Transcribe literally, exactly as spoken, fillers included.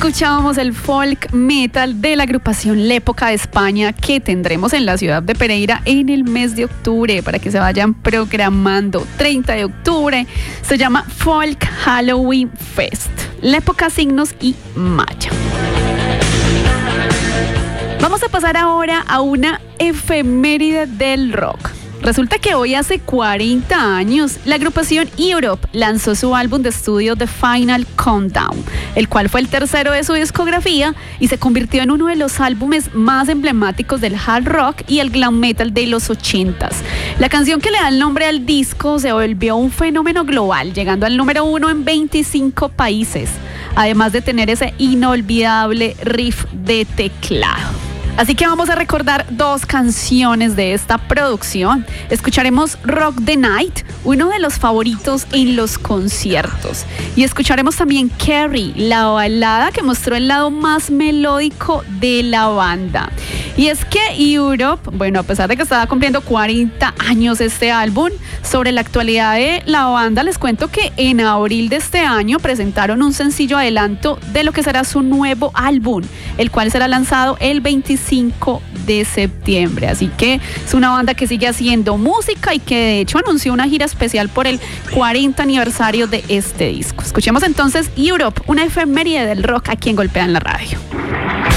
Escuchábamos el folk metal de la agrupación L'Época de España, que tendremos en la ciudad de Pereira en el mes de octubre, para que se vayan programando. treinta de octubre, se llama Folk Halloween Fest, L'Época, Signos y Maya. Vamos a pasar ahora a una efeméride del rock. Resulta que hoy hace cuarenta años la agrupación Europe lanzó su álbum de estudio The Final Countdown, el cual fue el tercero de su discografía y se convirtió en uno de los álbumes más emblemáticos del hard rock y el glam metal de los ochentas. La canción que le da el nombre al disco se volvió un fenómeno global, llegando al número uno en veinticinco países, además de tener ese inolvidable riff de teclado. Así que vamos a recordar dos canciones de esta producción. Escucharemos Rock the Night, uno de los favoritos en los conciertos. Y escucharemos también Carrie, la balada que mostró el lado más melódico de la banda. Y es que Europe, bueno, a pesar de que estaba cumpliendo cuarenta años este álbum, sobre la actualidad de la banda les cuento que en abril de este año presentaron un sencillo adelanto de lo que será su nuevo álbum, el cual será lanzado el veinticinco de septiembre. Así que es una banda que sigue haciendo música y que de hecho anunció una gira especial por el cuarenta aniversario de este disco. Escuchemos entonces Europe, una efeméride del rock aquí en Golpea en la Radio.